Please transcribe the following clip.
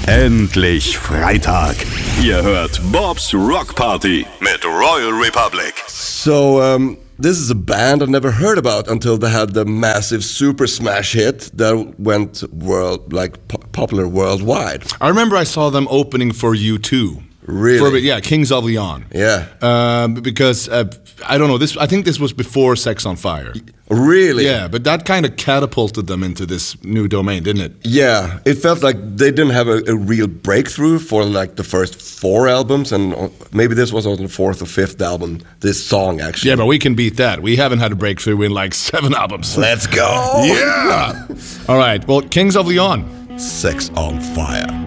Endlich Freitag. Ihr hört Bob's Rock Party mit Royal Republic. So, this is a band I never heard about until they had the massive super smash hit that went popular worldwide. I remember I saw them opening for U2. Really? Yeah, Kings of Leon. Yeah. Because I don't know. I think this was before Sex on Fire. Really? Yeah, but that kind of catapulted them into this new domain, didn't it? Yeah, it felt like they didn't have a real breakthrough for like the first 4 albums, and maybe this was on the 4th or 5th album, this song actually. Yeah, but we can beat that. We haven't had a breakthrough in like 7 albums. Let's go! Yeah! All right, well, Kings of Leon. Sex on Fire.